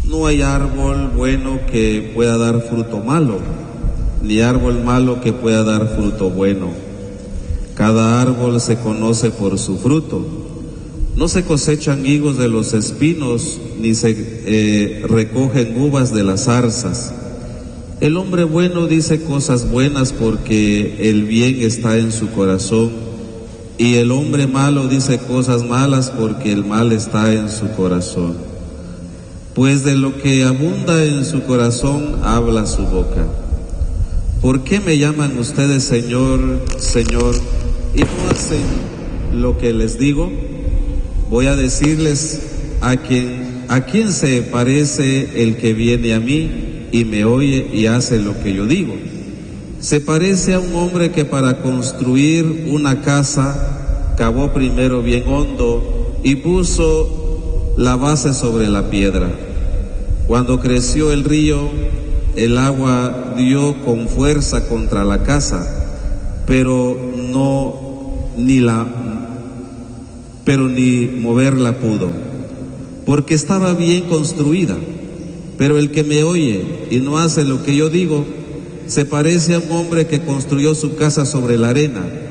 No hay árbol bueno que pueda dar fruto malo, ni árbol malo que pueda dar fruto bueno. Cada árbol se conoce por su fruto. No se cosechan higos de los espinos, ni se recogen uvas de las zarzas. El hombre bueno dice cosas buenas porque el bien está en su corazón, y el hombre malo dice cosas malas porque el mal está en su corazón. Pues de lo que abunda en su corazón habla su boca. ¿Por qué me llaman ustedes Señor, Señor, y no hacen lo que les digo? Voy a decirles a quién se parece el que viene a mí y me oye y hace lo que yo digo. Se parece a un hombre que para construir una casa cavó primero bien hondo y puso la base sobre la piedra. Cuando creció el río, el agua dio con fuerza contra la casa, pero ni moverla pudo, porque estaba bien construida. Pero el que me oye y no hace lo que yo digo, se parece a un hombre que construyó su casa sobre la arena.